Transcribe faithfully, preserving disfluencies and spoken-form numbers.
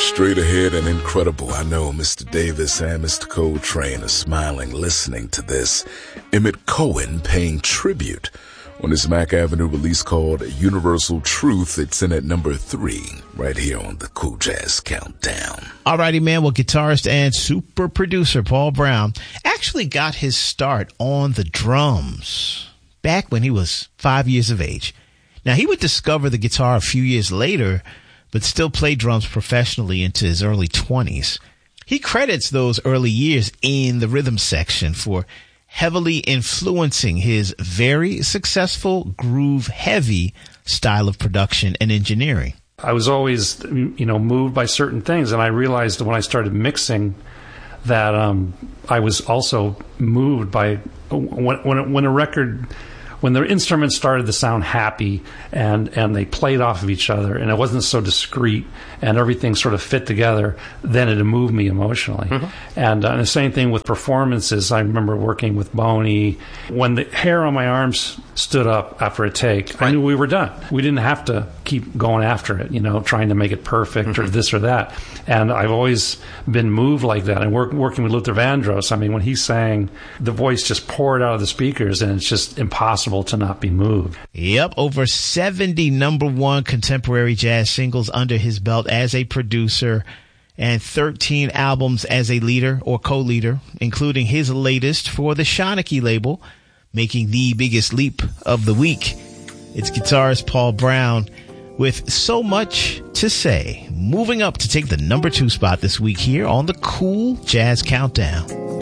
Straight ahead and incredible. I know Mister Davis and Mister Coltrane are smiling listening to this. Emmett Cohen paying tribute on his Mack Avenue release called Universal Truth. It's in at number three right here on the Cool Jazz Countdown. Alrighty, man. Well, guitarist and super producer Paul Brown actually got his start on the drums back when he was five years of age. Now, he would discover the guitar a few years later, but still played drums professionally into his early twenties. He credits those early years in the rhythm section for heavily influencing his very successful groove-heavy style of production and engineering. I was always, you know, moved by certain things, and I realized when I started mixing that um, I was also moved by when when, when a record. When the instruments started to sound happy and, and they played off of each other and it wasn't so discreet and everything sort of fit together, then it moved me emotionally. Mm-hmm. And, uh, and the same thing with performances. I remember working with Boney. When the hair on my arms stood up after a take, right. I knew we were done. We didn't have to keep going after it, you know, trying to make it perfect mm-hmm. or this or that. And I've always been moved like that. And work, working with Luther Vandross, I mean, when he sang, the voice just poured out of the speakers and it's just impossible to not be moved. Yep, over seventy number one contemporary jazz singles under his belt as a producer and thirteen albums as a leader or co-leader, including his latest for the Shawnee label, making the biggest leap of the week. It's guitarist Paul Brown with so much to say, moving up to take the number two spot this week here on the Cool Jazz Countdown.